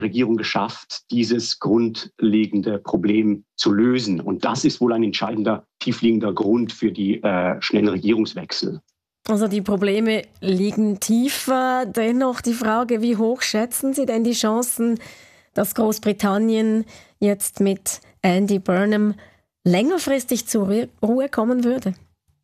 Regierung geschafft, dieses grundlegende Problem zu lösen. Und das ist wohl ein entscheidender, tiefliegender Grund für die schnellen Regierungswechsel. Also die Probleme liegen tiefer. Dennoch die Frage, wie hoch schätzen Sie denn die Chancen, dass Großbritannien jetzt mit Andy Burnham längerfristig zur Ruhe kommen würde?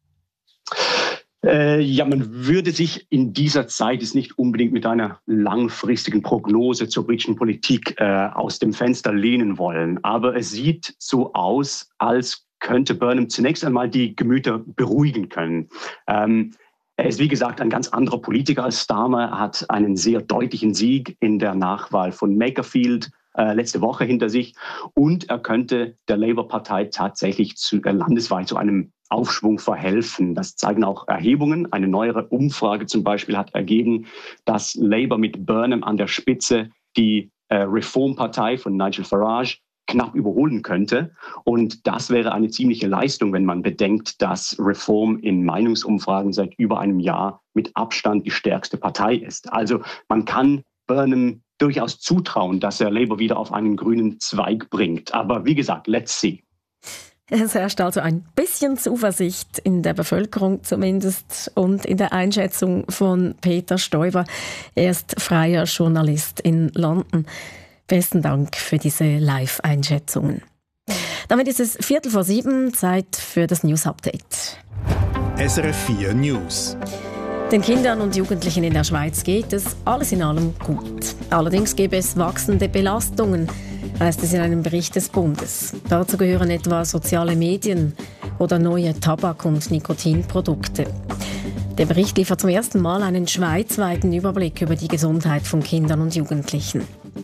Man würde sich in dieser Zeit jetzt nicht unbedingt mit einer langfristigen Prognose zur britischen Politik aus dem Fenster lehnen wollen. Aber es sieht so aus, als könnte Burnham zunächst einmal die Gemüter beruhigen können. Er ist, wie gesagt, ein ganz anderer Politiker als Starmer. Er hat einen sehr deutlichen Sieg in der Nachwahl von Makerfield letzte Woche hinter sich. Und er könnte der Labour-Partei tatsächlich landesweit zu einem Aufschwung verhelfen. Das zeigen auch Erhebungen. Eine neuere Umfrage zum Beispiel hat ergeben, dass Labour mit Burnham an der Spitze die Reform-Partei von Nigel Farage knapp überholen könnte. Und das wäre eine ziemliche Leistung, wenn man bedenkt, dass Reform in Meinungsumfragen seit über einem Jahr mit Abstand die stärkste Partei ist. Also man kann Burnham durchaus zutrauen, dass er Labour wieder auf einen grünen Zweig bringt. Aber wie gesagt, let's see. Es herrscht also ein bisschen Zuversicht in der Bevölkerung zumindest und in der Einschätzung von Peter Stoiber. Er ist freier Journalist in London. Besten Dank für diese Live-Einschätzungen. Damit ist es 6:15, Zeit für das News-Update. SRF 4 News. Den Kindern und Jugendlichen in der Schweiz geht es alles in allem gut. Allerdings gäbe es wachsende Belastungen, heißt es in einem Bericht des Bundes. Dazu gehören etwa soziale Medien oder neue Tabak- und Nikotinprodukte. Der Bericht liefert zum ersten Mal einen schweizweiten Überblick über die Gesundheit von Kindern und Jugendlichen.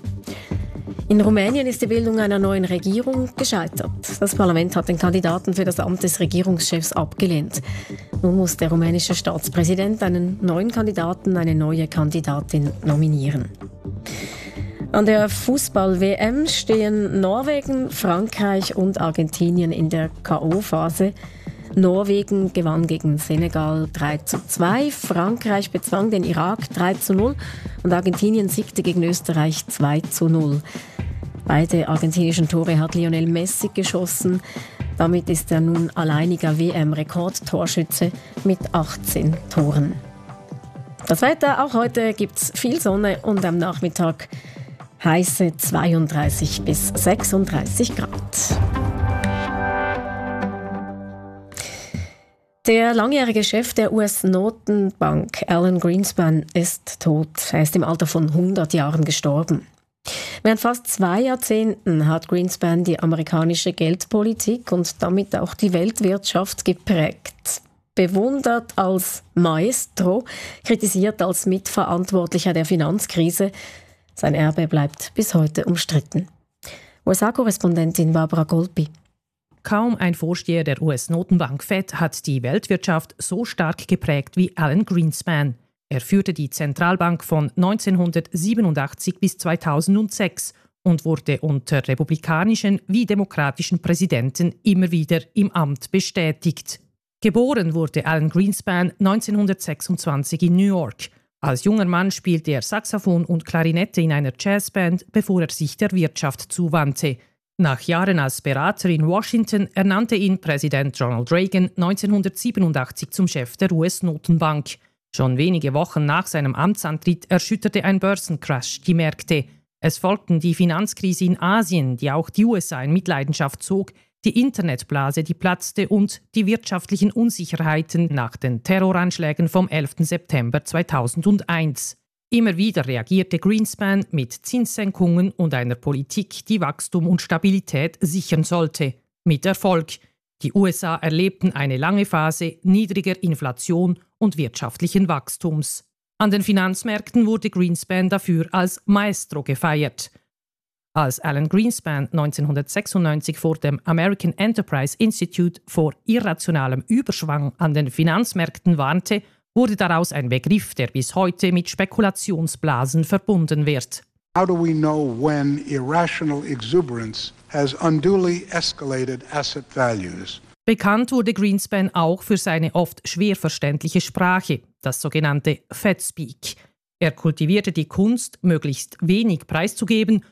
In Rumänien ist die Bildung einer neuen Regierung gescheitert. Das Parlament hat den Kandidaten für das Amt des Regierungschefs abgelehnt. Nun muss der rumänische Staatspräsident einen neuen Kandidaten, eine neue Kandidatin nominieren. An der Fußball-WM stehen Norwegen, Frankreich und Argentinien in der K.O.-Phase. Norwegen gewann gegen Senegal 3:2, Frankreich bezwang den Irak 3:0 und Argentinien siegte gegen Österreich 2:0. Beide argentinischen Tore hat Lionel Messi geschossen. Damit ist er nun alleiniger WM-Rekordtorschütze mit 18 Toren. Das Wetter, auch heute gibt es viel Sonne und am Nachmittag heiße 32 bis 36 Grad. Der langjährige Chef der US-Notenbank, Alan Greenspan, ist tot. Er ist im Alter von 100 Jahren gestorben. Während fast 2 Jahrzehnten hat Greenspan die amerikanische Geldpolitik und damit auch die Weltwirtschaft geprägt. Bewundert als Maestro, kritisiert als Mitverantwortlicher der Finanzkrise. Sein Erbe bleibt bis heute umstritten. USA-Korrespondentin Barbara Golpi. Kaum ein Vorsteher der US-Notenbank Fed hat die Weltwirtschaft so stark geprägt wie Alan Greenspan. Er führte die Zentralbank von 1987 bis 2006 und wurde unter republikanischen wie demokratischen Präsidenten immer wieder im Amt bestätigt. Geboren wurde Alan Greenspan 1926 in New York. Als junger Mann spielte er Saxophon und Klarinette in einer Jazzband, bevor er sich der Wirtschaft zuwandte. Nach Jahren als Berater in Washington ernannte ihn Präsident Ronald Reagan 1987 zum Chef der US-Notenbank. Schon wenige Wochen nach seinem Amtsantritt erschütterte ein Börsencrash die Märkte. Es folgten die Finanzkrise in Asien, die auch die USA in Mitleidenschaft zog, die Internetblase, die platzte und die wirtschaftlichen Unsicherheiten nach den Terroranschlägen vom 11. September 2001. Immer wieder reagierte Greenspan mit Zinssenkungen und einer Politik, die Wachstum und Stabilität sichern sollte. Mit Erfolg. Die USA erlebten eine lange Phase niedriger Inflation und wirtschaftlichen Wachstums. An den Finanzmärkten wurde Greenspan dafür als Maestro gefeiert. Als Alan Greenspan 1996 vor dem American Enterprise Institute vor irrationalem Überschwang an den Finanzmärkten warnte, wurde daraus ein Begriff, der bis heute mit Spekulationsblasen verbunden wird. How do we know when irrational exuberance has unduly escalated asset values? Bekannt wurde Greenspan auch für seine oft schwer verständliche Sprache, das sogenannte Fed Speak. Er kultivierte die Kunst, möglichst wenig preiszugeben